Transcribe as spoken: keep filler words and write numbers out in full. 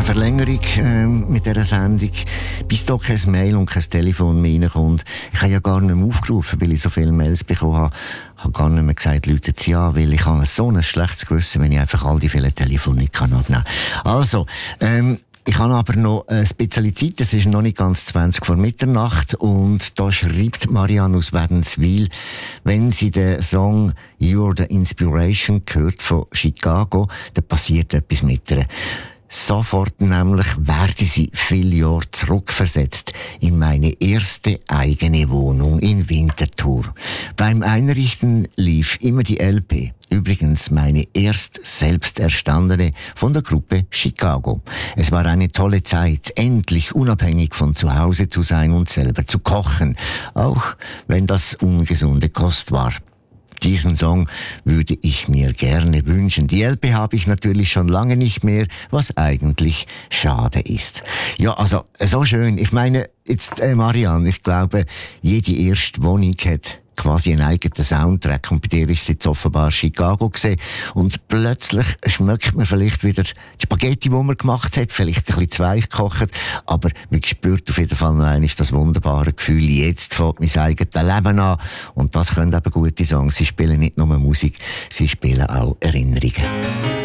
eine Verlängerung äh, mit dieser Sendung, bis da kein Mail und kein Telefon mehr reinkommt. Ich habe ja gar nicht mehr aufgerufen, weil ich so viele Mails bekommen habe. Ich habe gar nicht mehr gesagt, Leute, ja, weil ich habe so ein schlechtes Gewissen, wenn ich einfach all die vielen Telefone nicht kann abnehmen kann. Also, ähm, ich habe aber noch ein bisschen Zeit, es ist noch nicht ganz zwanzig vor Mitternacht und da schreibt Marianne aus Wädenswil, wenn sie den Song «You're the Inspiration» hört von Chicago, dann passiert etwas mit ihr. Sofort nämlich werde sie viele Jahre zurückversetzt in meine erste eigene Wohnung in Winterthur. Beim Einrichten lief immer die L P. Übrigens meine erst selbst erstandene von der Gruppe Chicago. Es war eine tolle Zeit, endlich unabhängig von zu Hause zu sein und selber zu kochen, auch wenn das ungesunde Kost war. Diesen Song würde ich mir gerne wünschen. Die L P habe ich natürlich schon lange nicht mehr, was eigentlich schade ist. Ja, also, so schön. Ich meine, jetzt, äh, Marianne, ich glaube, jede erste Wohnung hat quasi einen eigenen Soundtrack und bei dir ist es jetzt offenbar Chicago gesehen und plötzlich schmeckt man vielleicht wieder die Spaghetti, die man gemacht hat, vielleicht ein bisschen zu weich gekocht, aber man spürt auf jeden Fall noch einmal das wunderbare Gefühl, jetzt fängt mein eigenes Leben an und das können eben gute Songs, sie spielen nicht nur Musik, sie spielen auch Erinnerungen.